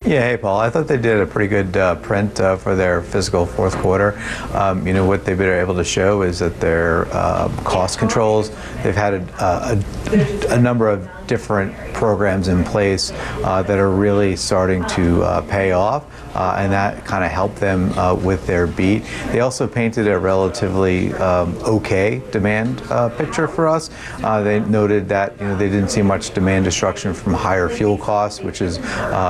Yeah, hey Paul. I thought they did a pretty good print for their fiscal fourth quarter. What they've been able to show is that their cost controls, they've had a number of different programs in place that are really starting to pay off. And that kind of helped them with their beat. They also painted a relatively okay demand picture for us. They noted that they didn't see much demand destruction from higher fuel costs, which is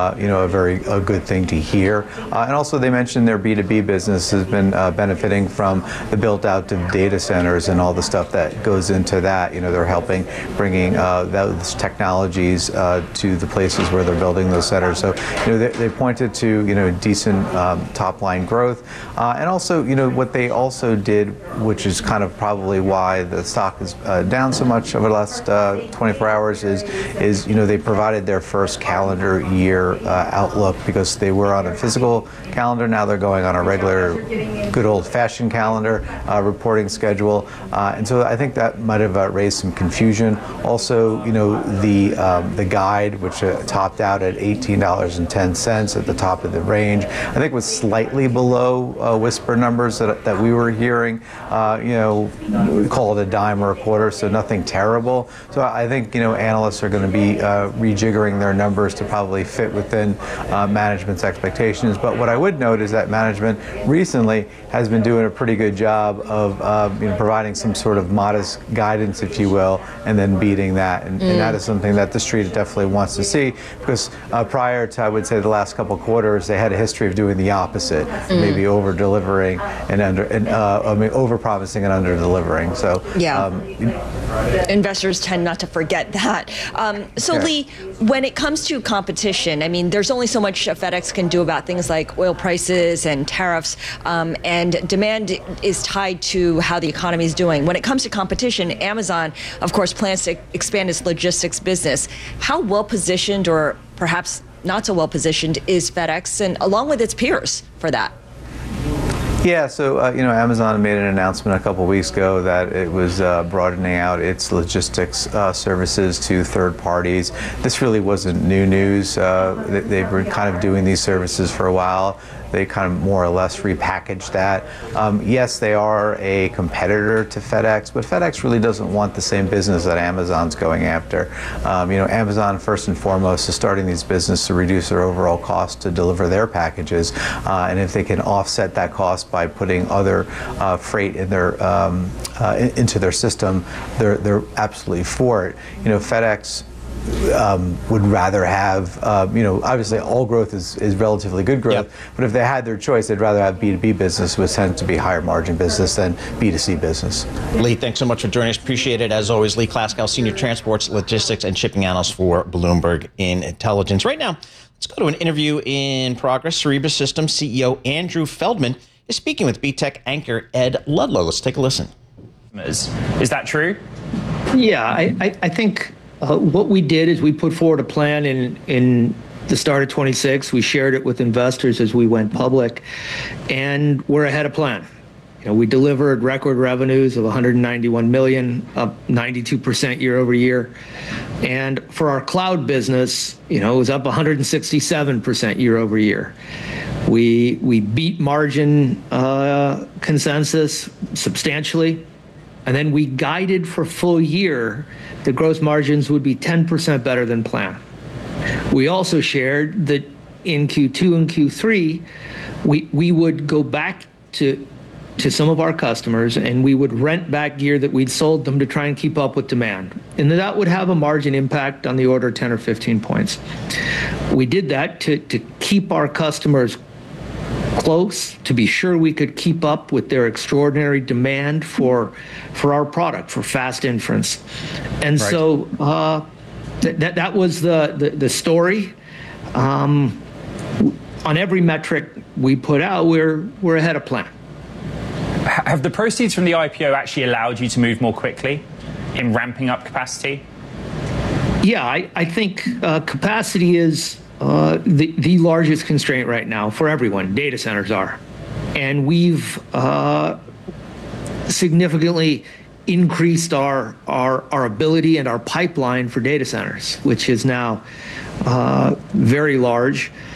a good thing to hear. And also they mentioned their B2B business has been benefiting from the build out of data centers and all the stuff that goes into that. They're helping bringing those technologies to the places where they're building those centers. So they pointed to decent top line growth, and also what they also did, which is kind of probably why the stock is down so much over the last 24 hours, is they provided their first calendar year outlook, because they were on a physical calendar. Now they're going on a regular, good old-fashioned calendar reporting schedule, and so I think that might have raised some confusion. Also, the guide, which topped out at $18.10 at the top of the range, I think was slightly below whisper numbers that we were hearing. We call it a dime or a quarter, so nothing terrible. So I think analysts are going to be rejiggering their numbers to probably fit within management's expectations. But what I would note is that management recently has been doing a pretty good job of providing some sort of modest guidance, if you will, and then beating that. And that is something that the street definitely wants to see, because prior to, I would say, the last couple of quarters, they had a history of doing the opposite, maybe over delivering and over promising and under delivering. So investors tend not to forget that. Lee, when it comes to competition, I mean, there's only so much FedEx can do about things like oil prices and tariffs, and demand is tied to how the economy is doing. When it comes to competition, Amazon, of course, plans to expand its logistics business. How well positioned, or perhaps not so well positioned, is FedEx, and along with its peers, for that? Yeah, so Amazon made an announcement a couple weeks ago that it was broadening out its logistics services to third parties. This really wasn't new news. They've been kind of doing these services for a while. They kind of more or less repackaged that. Yes, they are a competitor to FedEx, but FedEx really doesn't want the same business that Amazon's going after. Amazon, first and foremost, is starting these businesses to reduce their overall cost to deliver their packages, and if they can offset that cost by putting other freight in their into their system, they're absolutely for it. FedEx would rather have, obviously all growth is relatively good growth, but if they had their choice, they'd rather have B2B business, which tends to be higher margin business, than B2C business. Lee, thanks so much for joining us. Appreciate it. As always, Lee Klaskow, Senior Transports, Logistics, and Shipping Analyst for Bloomberg Intelligence. Right now, let's go to an interview in progress. Cerebras Systems CEO Andrew Feldman is speaking with BTEC anchor Ed Ludlow. Let's take a listen. Is that true? Yeah, I think what we did is we put forward a plan in the start of 26. We shared it with investors as we went public, and we're ahead of plan. We delivered record revenues of $191 million, up 92% year over year. And for our cloud business, it was up 167% year over year. We beat margin consensus substantially. And then we guided for full year the gross margins would be 10% better than planned. We also shared that in Q2 and Q3, we would go back to some of our customers and we would rent back gear that we'd sold them to try and keep up with demand. And that would have a margin impact on the order of 10 or 15 points. We did that to keep our customers close, to be sure we could keep up with their extraordinary demand for our product, for fast inference. And so that was the story. On every metric we put out, we're ahead of plan. Have the proceeds from the IPO actually allowed you to move more quickly in ramping up capacity? Yeah, I think capacity is the largest constraint right now for everyone. Data centers are. And we've significantly increased our ability and our pipeline for data centers, which is now very large.